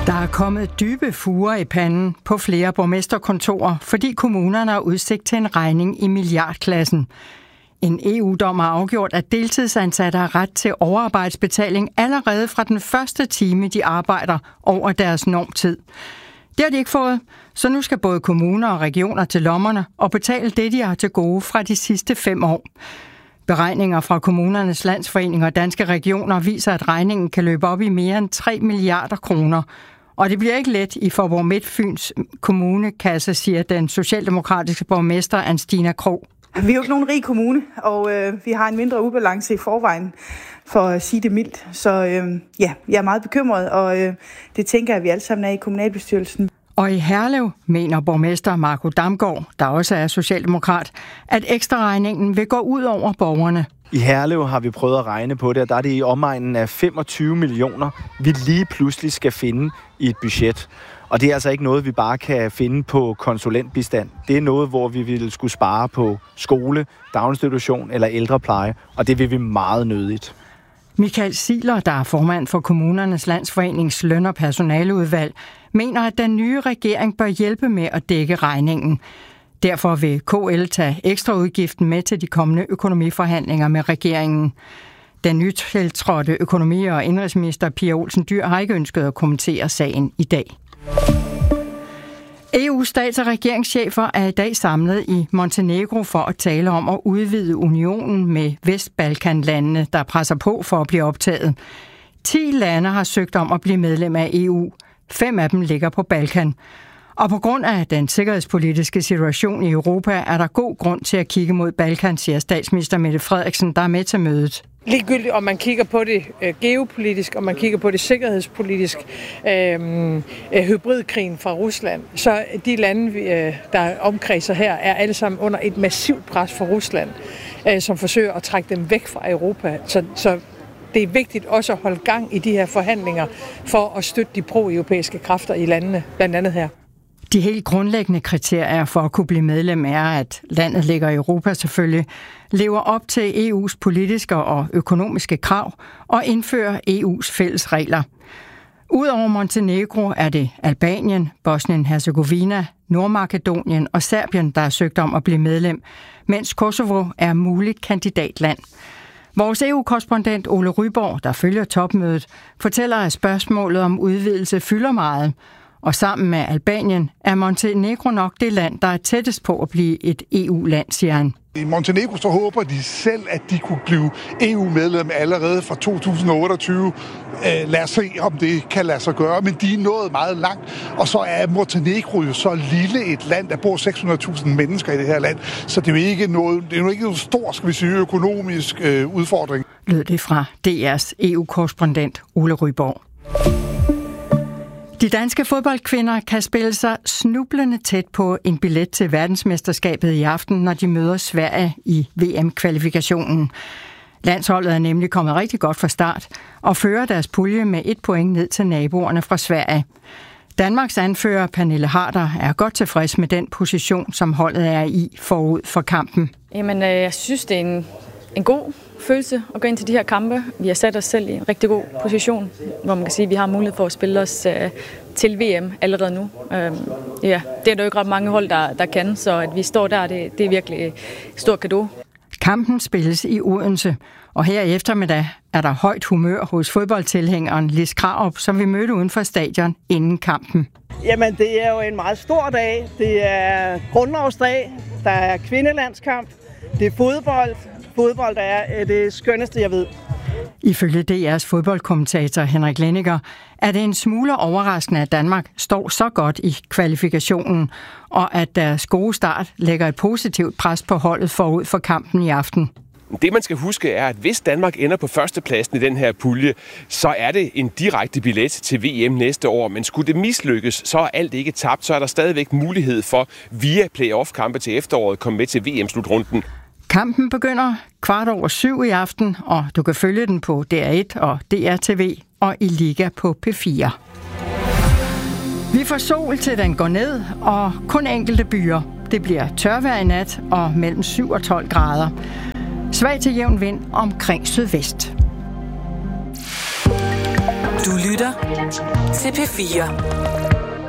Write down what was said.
Der er kommet dybe fuger i panden på flere borgmesterkontorer, fordi kommunerne har udsigt til en regning i milliardklassen. En EU-dom har afgjort, at deltidsansatte har ret til overarbejdsbetaling allerede fra den første time, de arbejder over deres normtid. Det har de ikke fået, så nu skal både kommuner og regioner til lommerne og betale det, de har til gode fra de sidste 5 år. Beregninger fra Kommunernes Landsforening og Danske Regioner viser, at regningen kan løbe op i mere end 3 milliarder kroner. Og det bliver ikke let i Faaborg Midtfyns kommunekasse, siger den socialdemokratiske borgmester Anstina Krog. Vi er jo ikke nogen rig kommune, og vi har en mindre ubalance i forvejen, for at sige det mildt. Så jeg er meget bekymret, og det tænker jeg, at vi alle sammen er i kommunalbestyrelsen. Og i Herlev mener borgmester Marco Damgaard, der også er socialdemokrat, at ekstraregningen vil gå ud over borgerne. I Herlev har vi prøvet at regne på det, og der er det i omegnen af 25 millioner, vi lige pludselig skal finde i et budget. Og det er altså ikke noget, vi bare kan finde på konsulentbistand. Det er noget, hvor vi ville skulle spare på skole, daginstitution eller ældrepleje, og det vil vi meget nødigt. Michael Siler, der er formand for Kommunernes Landsforenings løn- og personaleudvalg, mener, at den nye regering bør hjælpe med at dække regningen. Derfor vil KL tage ekstraudgiften med til de kommende økonomiforhandlinger med regeringen. Den nytiltrådte økonomi- og indenrigsminister Pia Olsen Dyhr har ikke ønsket at kommentere sagen i dag. EU's stats- og regeringschefer er i dag samlet i Montenegro for at tale om at udvide unionen med Vestbalkanlandene, der presser på for at blive optaget. 10 lande har søgt om at blive medlem af EU. 5 af dem ligger på Balkan. Og på grund af den sikkerhedspolitiske situation i Europa, er der god grund til at kigge mod Balkan, siger statsminister Mette Frederiksen, der er med til mødet. Ligegyldigt om man kigger på det geopolitisk, og man kigger på det sikkerhedspolitisk, hybridkrigen fra Rusland, så de lande, der omkredser her, er alle sammen under et massivt pres fra Rusland, som forsøger at trække dem væk fra Europa. Så det er vigtigt også at holde gang i de her forhandlinger for at støtte de pro-europæiske kræfter i landene, blandt andet her. De helt grundlæggende kriterier for at kunne blive medlem er, at landet ligger i Europa selvfølgelig, lever op til EU's politiske og økonomiske krav og indfører EU's fælles regler. Udover Montenegro er det Albanien, Bosnien-Herzegovina, Nordmakedonien og Serbien, der har søgt om at blive medlem, mens Kosovo er muligt kandidatland. Vores EU-korrespondent Ole Ryborg, der følger topmødet, fortæller, at spørgsmålet om udvidelse fylder meget. Og sammen med Albanien er Montenegro nok det land, der er tættest på at blive et EU-land, siger han. I Montenegro så håber de selv, at de kunne blive EU-medlem allerede fra 2028. Lad os se, om det kan lade sig gøre, men de er nået meget langt. Og så er Montenegro jo så lille et land, der bor 600.000 mennesker i det her land. Så det er jo ikke noget stor, skal vi sige, økonomisk udfordring. Lød det fra DR's EU-korrespondent Ole Ryborg. De danske fodboldkvinder kan spille sig snublende tæt på en billet til verdensmesterskabet i aften, når de møder Sverige i VM-kvalifikationen. Landsholdet er nemlig kommet rigtig godt fra start og fører deres pulje med 1 point ned til naboerne fra Sverige. Danmarks anfører Pernille Harder er godt tilfreds med den position, som holdet er i forud for kampen. Jamen, jeg synes, det er en god følelse at gå ind til de her kampe. Vi har sat os selv i en rigtig god position, hvor man kan sige, at vi har mulighed for at spille os til VM allerede nu. Det er der jo ikke ret mange hold, der kan, så at vi står der, det er virkelig et stort cadeau. Kampen spilles i Odense, og her i eftermiddag er der højt humør hos fodboldtilhængeren Lis Krarup, som vi mødte uden for stadion inden kampen. Jamen, det er jo en meget stor dag. Det er grundlovsdag, der er kvindelandskamp, det er fodbold. Fodbold er det skønneste, jeg ved. Ifølge DR's fodboldkommentator Henrik Lenniger er det en smule overraskende, at Danmark står så godt i kvalifikationen, og at deres gode start lægger et positivt pres på holdet forud for kampen i aften. Det, man skal huske, er, at hvis Danmark ender på førstepladsen i den her pulje, så er det en direkte billet til VM næste år. Men skulle det mislykkes, så er alt ikke tabt. Så er der stadigvæk mulighed for via playoff-kampe til efteråret at komme med til VM-slutrunden. Kampen begynder 7:15 i aften, og du kan følge den på DR1 og DRTV og i Liga på P4. Vi får sol til den går ned, og kun enkelte byer. Det bliver tørvejr i nat og mellem 7 og 12 grader. Svag til jævn vind omkring sydvest. Du lytter til P4.